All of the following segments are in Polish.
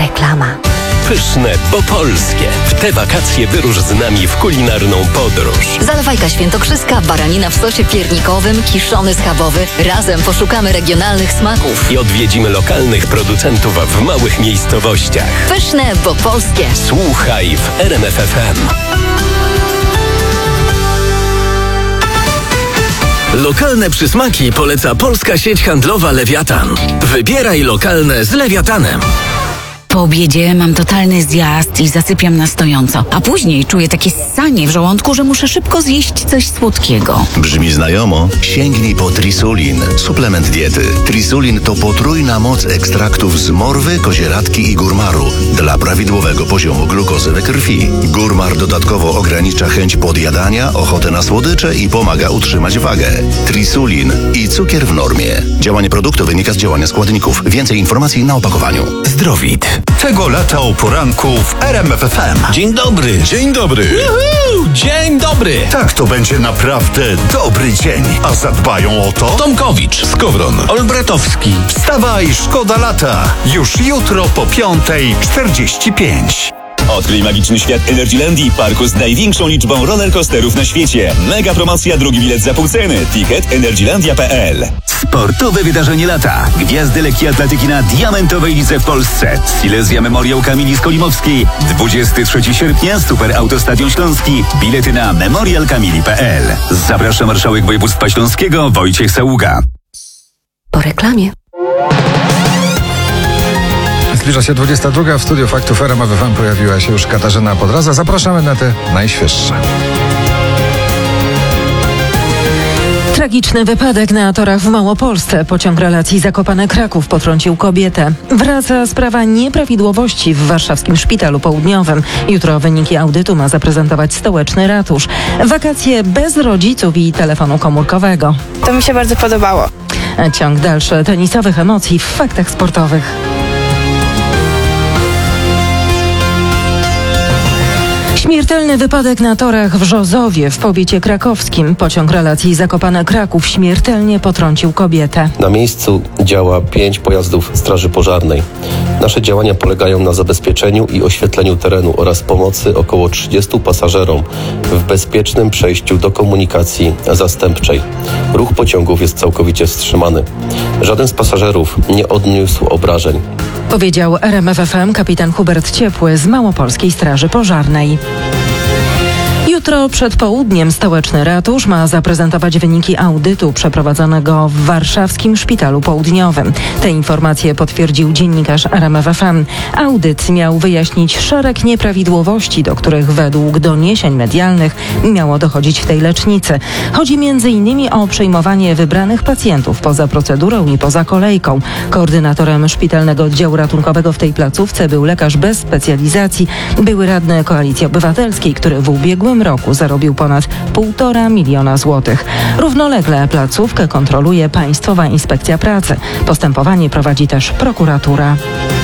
Reklama. Pyszne, bo polskie. W te wakacje wyrusz z nami w kulinarną podróż. Zalewajka świętokrzyska, baranina w sosie piernikowym, kiszony schabowy. Razem poszukamy regionalnych smaków. I odwiedzimy lokalnych producentów w małych miejscowościach. Pyszne, bo polskie. Słuchaj w RMF FM. Lokalne przysmaki poleca polska sieć handlowa Lewiatan. Wybieraj lokalne z Lewiatanem. Po obiedzie mam totalny zjazd i zasypiam na stojąco, a później czuję takie ssanie w żołądku, że muszę szybko zjeść coś słodkiego. Brzmi znajomo? Sięgnij po Trisulin, suplement diety. Trisulin to potrójna moc ekstraktów z morwy, kozieradki i górmaru dla prawidłowego poziomu glukozy we krwi. Górmar dodatkowo ogranicza chęć podjadania, ochotę na słodycze i pomaga utrzymać wagę. Trisulin i cukier w normie. Działanie produktu wynika z działania składników. Więcej informacji na opakowaniu. Zdrowit. Tego lata o poranku w RMF FM. Dzień dobry. Dzień dobry. Dzień dobry. Tak, to będzie naprawdę dobry dzień. A zadbają o to Tomkowicz, Skowron, Olbratowski. Wstawaj, szkoda lata. Już jutro po 5:45. Odkryj magiczny świat Energylandii, parku z największą liczbą rollercoasterów na świecie. Mega promocja, drugi bilet za pół ceny. Ticket energylandia.pl. Sportowe wydarzenie lata. Gwiazdy lekkiej atletyki na diamentowej lidze w Polsce. Silesia Memoriał Kamili Skolimowskiej. 23 sierpnia, Super Autostadion Śląski. Bilety na memorialkamili.pl. Zaprasza marszałek województwa śląskiego Wojciech Saługa. Po reklamie. Zbliża się 22. W studiu Faktów RMF FM pojawiła się już Katarzyna Podraza. Zapraszamy na te najświeższe. Tragiczny wypadek na torach w Małopolsce. Pociąg relacji Zakopane-Kraków potrącił kobietę. Wraca sprawa nieprawidłowości w warszawskim szpitalu południowym. Jutro wyniki audytu ma zaprezentować stołeczny ratusz. Wakacje bez rodziców i telefonu komórkowego. To mi się bardzo podobało. Ciąg dalszy tenisowych emocji w faktach sportowych. Śmiertelny wypadek na torach w Żozowie w powiecie krakowskim. Pociąg relacji Zakopane-Kraków śmiertelnie potrącił kobietę. Na miejscu działa 5 pojazdów Straży Pożarnej. Nasze działania polegają na zabezpieczeniu i oświetleniu terenu oraz pomocy około 30 pasażerom w bezpiecznym przejściu do komunikacji zastępczej. Ruch pociągów jest całkowicie wstrzymany. Żaden z pasażerów nie odniósł obrażeń. Powiedział RMF FM kapitan Hubert Ciepły z Małopolskiej Straży Pożarnej. Jutro przed południem stołeczny ratusz ma zaprezentować wyniki audytu przeprowadzonego w warszawskim szpitalu południowym. Te informacje potwierdził dziennikarz RMF FM. Audyt miał wyjaśnić szereg nieprawidłowości, do których według doniesień medialnych miało dochodzić w tej lecznicy. Chodzi m.in. o przejmowanie wybranych pacjentów poza procedurą i poza kolejką. Koordynatorem szpitalnego oddziału ratunkowego w tej placówce był lekarz bez specjalizacji, były radny Koalicji Obywatelskiej, który w ubiegłym roku zarobił ponad 1,5 miliona złotych. Równolegle placówkę kontroluje Państwowa Inspekcja Pracy. Postępowanie prowadzi też prokuratura.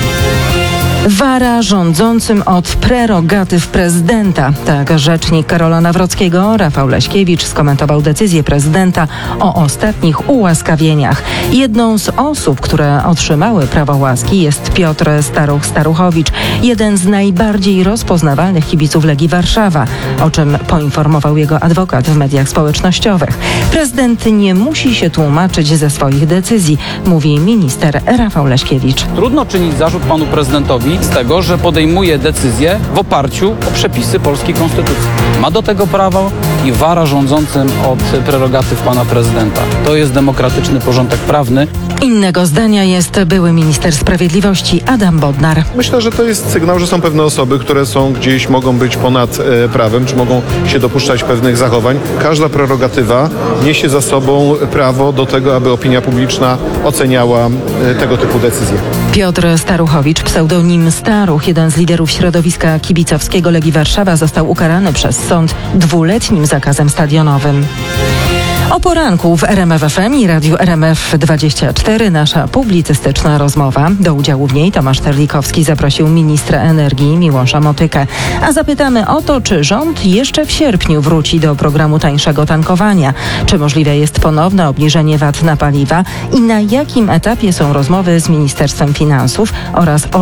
Wara rządzącym od prerogatyw prezydenta. Tak rzecznik Karola Nawrockiego, Rafał Leśkiewicz, skomentował decyzję prezydenta o ostatnich ułaskawieniach. Jedną z osób, które otrzymały prawo łaski, jest Piotr Staruch-Staruchowicz, jeden z najbardziej rozpoznawalnych kibiców Legii Warszawa, o czym poinformował jego adwokat w mediach społecznościowych. Prezydent nie musi się tłumaczyć ze swoich decyzji, mówi minister Rafał Leśkiewicz. Trudno czynić zarzut panu prezydentowi z tego, że podejmuje decyzje w oparciu o przepisy polskiej konstytucji. Ma do tego prawo i wara rządzącym od prerogatyw pana prezydenta. To jest demokratyczny porządek prawny. Innego zdania jest były minister sprawiedliwości Adam Bodnar. Myślę, że to jest sygnał, że są pewne osoby, które są gdzieś, mogą być ponad prawem, czy mogą się dopuszczać pewnych zachowań. Każda prerogatywa niesie za sobą prawo do tego, aby opinia publiczna oceniała tego typu decyzje. Piotr Staruchowicz, pseudonim Staruch, jeden z liderów środowiska kibicowskiego Legii Warszawa, został ukarany przez sąd 2-letnim zakazem stadionowym. O poranku w RMF FM i Radiu RMF24 nasza publicystyczna rozmowa. Do udziału w niej Tomasz Terlikowski zaprosił ministra energii Miłosza Motykę. A zapytamy o to, czy rząd jeszcze w sierpniu wróci do programu tańszego tankowania, czy możliwe jest ponowne obniżenie VAT na paliwa i na jakim etapie są rozmowy z Ministerstwem Finansów oraz